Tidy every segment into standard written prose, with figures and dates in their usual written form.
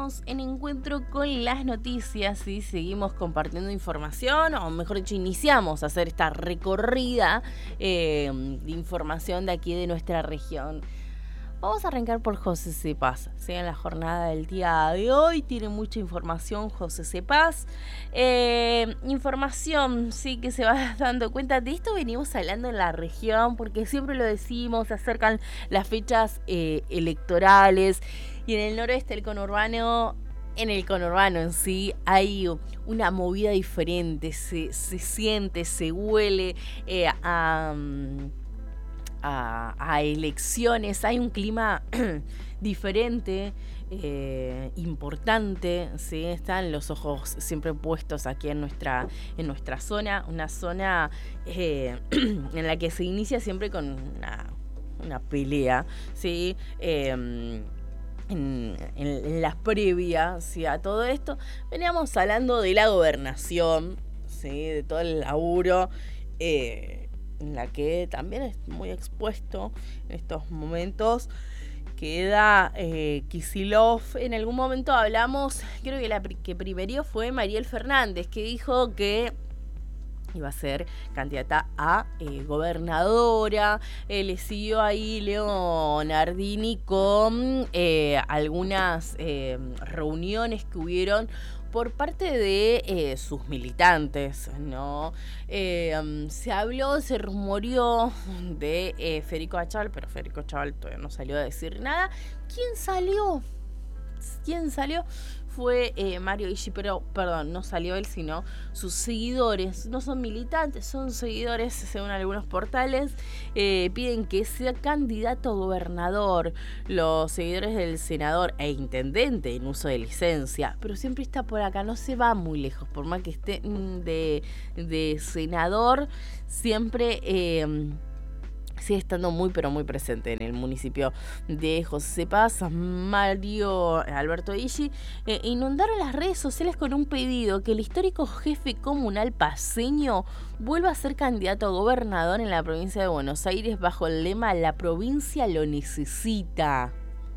seguimos en encuentro con las noticias y seguimos compartiendo información, o mejor dicho, iniciamos a hacer esta recorrida de información de aquí de nuestra región. Vamos a arrancar por José Cepaz. ¿Sí? En la jornada del día de hoy tiene mucha información José Cepaz. Información, sí, que se va dando cuenta. De esto venimos hablando en la región, porque siempre lo decimos, se acercan las fechas electorales. Y en el noroeste del conurbano, en el conurbano en sí, hay una movida diferente. Se siente, se huele a elecciones, hay un clima diferente, importante, ¿sí? Están los ojos siempre puestos aquí en nuestra zona, una zona en la que se inicia siempre con una pelea, ¿sí? En las previas, ¿sí? A todo esto veníamos hablando de la gobernación, ¿sí? De todo el laburo en la que también es muy expuesto en estos momentos. Queda Kicillof. En algún momento hablamos, creo que la que primero fue Mariel Fernández, que dijo que iba a ser candidata a gobernadora. Le siguió ahí Leonardini con algunas reuniones que hubieron por parte de sus militantes, ¿no? Se habló, se rumoreó de Federico Achal, pero Federico Achal todavía no salió a decir nada. ¿Quién salió? Fue Mario Ishi, pero perdón, no salió él, sino sus seguidores. No son militantes, son seguidores, según algunos portales. Piden que sea candidato a gobernador. Los seguidores del senador e intendente en uso de licencia, pero siempre está por acá, no se va muy lejos, por más que esté de senador, siempre sigue estando muy pero muy presente en el municipio de José Cepaz. Mario Alberto Ishi inundaron las redes sociales con un pedido: que el histórico jefe comunal paceño vuelva a ser candidato a gobernador en la provincia de Buenos Aires bajo el lema "La provincia lo necesita".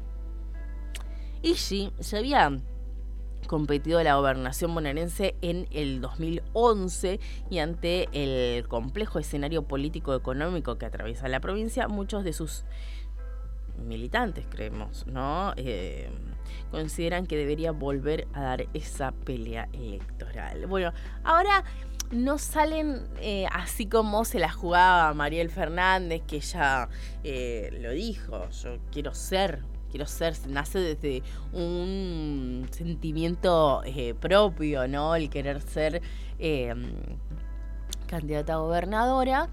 Ishi ya había competido a la gobernación bonaerense en el 2011 y ante el complejo escenario político-económico que atraviesa la provincia, muchos de sus militantes, creemos, ¿no? Consideran que debería volver a dar esa pelea electoral. Bueno, ahora no salen así como se la jugaba Mariel Fernández, que ya lo dijo: yo quiero ser, nace desde un sentimiento propio, ¿no? El querer ser candidata a gobernadora,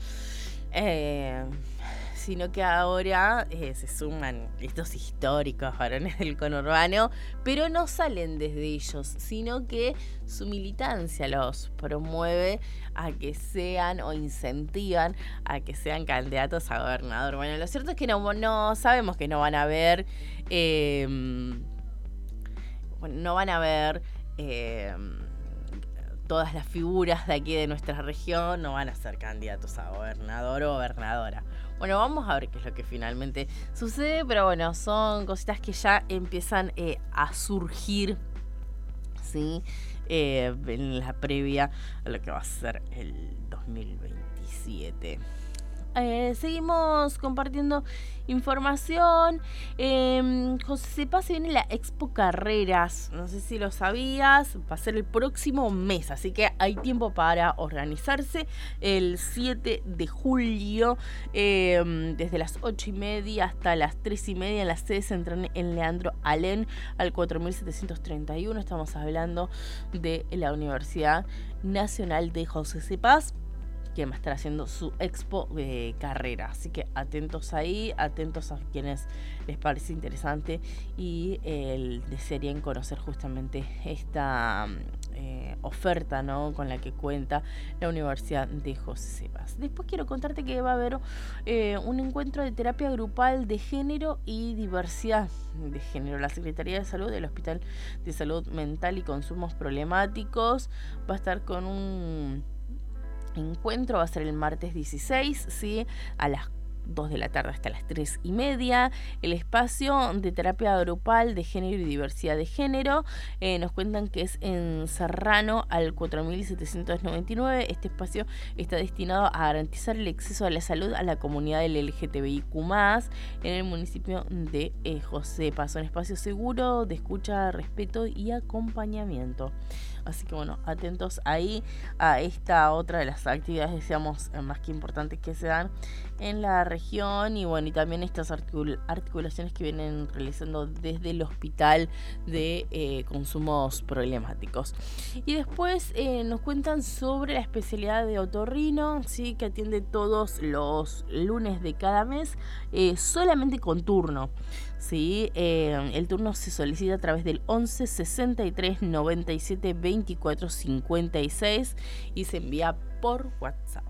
sino que ahora se suman estos históricos varones del conurbano, pero no salen desde ellos, sino que su militancia los promueve a que sean, o incentivan a que sean candidatos a gobernador. Bueno, lo cierto es que no sabemos que no van a ver todas las figuras de aquí de nuestra región, no van a ser candidatos a gobernador o gobernadora. Bueno, vamos a ver qué es lo que finalmente sucede, pero bueno, son cositas que ya empiezan a surgir, ¿sí? En la previa a lo que va a ser el 2027. Seguimos compartiendo información. José Cepaz, se viene la Expo Carreras, no sé si lo sabías, va a ser el próximo mes, así que hay tiempo para organizarse. El 7 de julio, desde las 8:30 hasta las 3:30, en la sede central en Leandro Alem, al 4731. Estamos hablando de la Universidad Nacional de José Cepaz, que va a estar haciendo su expo de carrera. Así que atentos ahí, atentos a quienes les parece interesante y desearían conocer justamente esta oferta, ¿no?, con la que cuenta la Universidad de José Cepaz. Después quiero contarte que va a haber un encuentro de terapia grupal de género y diversidad de género. La Secretaría de Salud del Hospital de Salud Mental y Consumos Problemáticos va a estar con un encuentro, va a ser el martes 16, ¿sí?, a las 2 de la tarde hasta las 3:30. El espacio de terapia grupal de género y diversidad de género, nos cuentan que es en Serrano al 4799. Este espacio está destinado a garantizar el acceso a la salud a la comunidad del LGTBIQ+, en el municipio de Josepa. Son espacios seguros de escucha, respeto y acompañamiento. Así que bueno, atentos ahí a esta otra de las actividades, decíamos, más que importantes que se dan en la región. Y bueno, y también estas articulaciones que vienen realizando desde el hospital de consumos problemáticos. Y después nos cuentan sobre la especialidad de otorrino, ¿sí? Que atiende todos los lunes de cada mes, solamente con turno. Sí, el turno se solicita a través del 11 63 97 24 56 y se envía por WhatsApp.